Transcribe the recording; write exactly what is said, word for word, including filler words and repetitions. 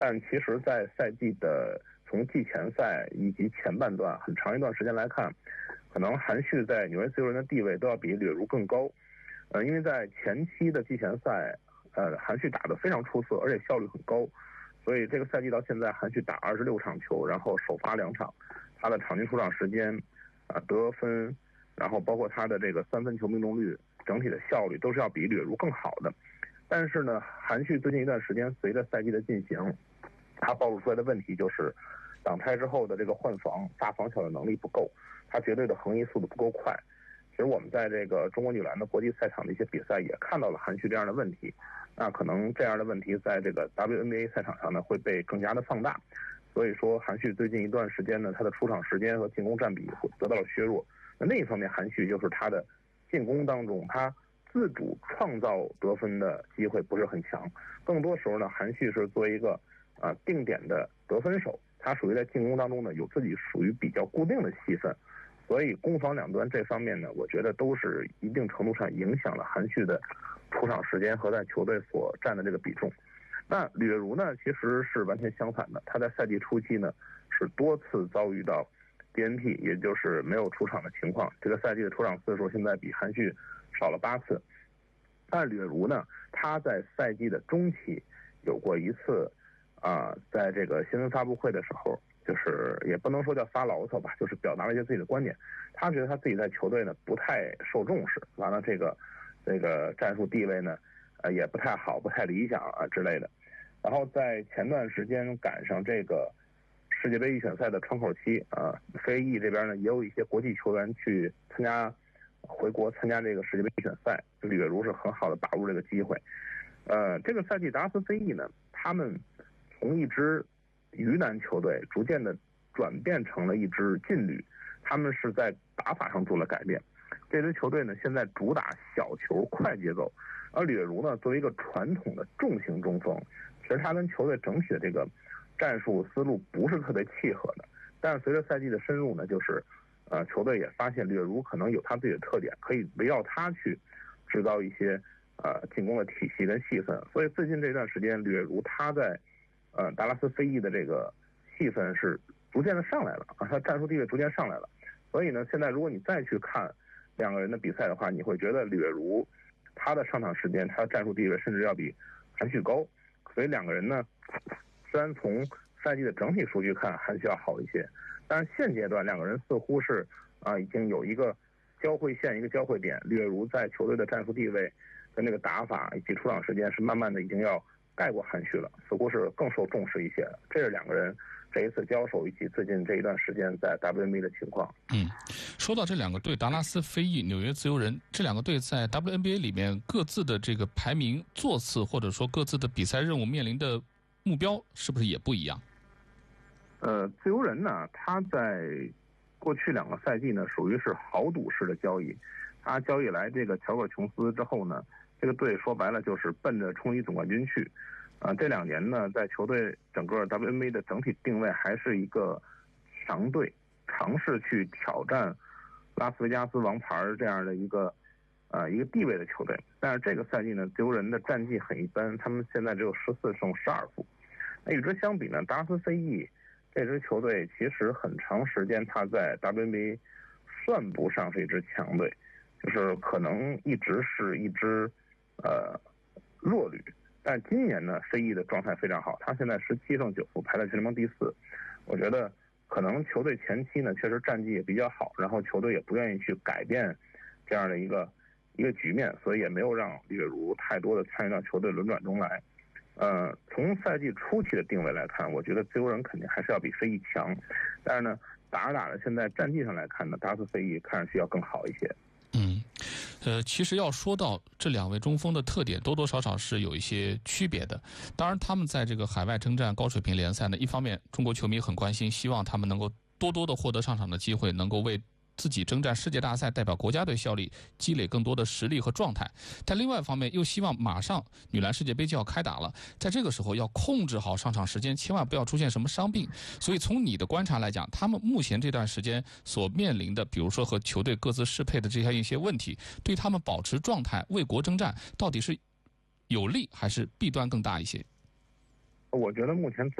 但其实在赛季的从季前赛以及前半段很长一段时间来看，可能韩旭在纽约自由人的地位都要比掠如更高。呃，因为在前期的季前赛，呃，韩旭打得非常出色，而且效率很高，所以这个赛季到现在，韩旭打二十六场球，然后首发两场，他的场均出场时间，啊、呃，得分，然后包括他的这个三分球命中率，整体的效率都是要比掠如更好的。但是呢，韩旭最近一段时间随着赛季的进行，他暴露出来的问题就是挡拆之后的这个换防大防小的能力不够，他绝对的横移速度不够快。其实我们在这个中国女篮的国际赛场的一些比赛也看到了韩旭这样的问题，那可能这样的问题在这个 W N B A 赛场上呢会被更加的放大。所以说韩旭最近一段时间呢，他的出场时间和进攻占比得到了削弱。那另一方面，韩旭就是他的进攻当中他自主创造得分的机会不是很强，更多时候呢，韩旭是作为一个啊、呃、定点的得分手，他属于在进攻当中呢有自己属于比较固定的戏份，所以攻防两端这方面呢，我觉得都是一定程度上影响了韩旭的出场时间和在球队所占的这个比重。那掠如呢，其实是完全相反的，他在赛季初期呢是多次遭遇到 D N P， 也就是没有出场的情况，这个赛季的出场次数现在比韩旭少了八次。但掠如呢，他在赛季的中期有过一次啊、呃，在这个新闻发布会的时候，就是也不能说叫发牢骚吧，就是表达了一些自己的观点。他觉得他自己在球队呢不太受重视，完了这个这个战术地位呢呃也不太好，不太理想啊之类的。然后在前段时间赶上这个世界杯预选赛的窗口期啊，非裔这边呢也有一些国际球员去参加回国参加这个世界杯预选赛，掠如是很好的把握这个机会。呃，这个赛季达拉斯非裔呢，他们从一支鱼腩球队逐渐的转变成了一支劲旅，他们是在打法上做了改变。这支球队呢，现在主打小球快节奏，而掠如呢，作为一个传统的重型中锋，其实他跟球队整体的这个战术思路不是特别契合的。但是随着赛季的深入呢，就是呃，球队也发现掠如可能有他自己的特点，可以围绕他去制造一些呃进攻的体系跟戏份。所以最近这段时间，掠如他在呃达拉斯非裔的这个戏份是逐渐的上来了啊，他战术地位逐渐上来了。所以呢，现在如果你再去看两个人的比赛的话，你会觉得掠如他的上场时间、他的战术地位甚至要比韩旭高。所以两个人呢，虽然从赛季的整体数据看韩旭要好一些，但是现阶段两个人似乎是啊、呃、已经有一个交汇线、一个交汇点。掠如在球队的战术地位跟这个打法以及出场时间是慢慢的已经要盖过韩旭了，似乎是更受重视一些的。这是两个人这一次交手以及最近这一段时间在 W N B A 的情况。 嗯，说到这两个队，达拉斯非裔、纽约自由人，这两个队在 W N B A 里面各自的这个排名、座次，或者说各自的比赛任务面临的目标，是不是也不一样？ 呃，自由人呢，他在过去两个赛季呢，属于是豪赌式的交易。他交易来这个乔克琼斯之后呢，这个队说白了就是奔着冲击总冠军去。啊、呃，这两年呢，在球队整个 W N B A 的整体定位还是一个强队，尝试去挑战拉斯维加斯王牌这样的一个呃一个地位的球队。但是这个赛季呢，自由人的战绩很一般，他们现在只有十四胜十二负。那与之相比呢，达拉斯非裔这支球队其实很长时间他在 W N B A 算不上是一支强队，就是可能一直是一支呃弱旅。但今年呢，非裔的状态非常好，他现在十七胜九负，排在全联盟第四。我觉得可能球队前期呢确实战绩也比较好，然后球队也不愿意去改变这样的一个一个局面，所以也没有让掠如太多的参与到球队轮转中来。呃，从赛季初期的定位来看，我觉得自由人肯定还是要比非裔强，但是呢，打着打着，现在战绩上来看呢，达拉斯非裔看上去要更好一些。 嗯，呃，其实要说到这两位中锋的特点，多多少少是有一些区别的。当然，他们在这个海外征战高水平联赛呢，一方面中国球迷很关心，希望他们能够多多的获得上场的机会，能够为自己征战世界大赛代表国家队效力，积累更多的实力和状态。但另外一方面又希望马上女篮世界杯就要开打了，在这个时候要控制好上场时间，千万不要出现什么伤病。所以从你的观察来讲，他们目前这段时间所面临的，比如说和球队各自适配的这样一些问题，对他们保持状态为国征战到底是有利还是弊端更大一些？ 我觉得目前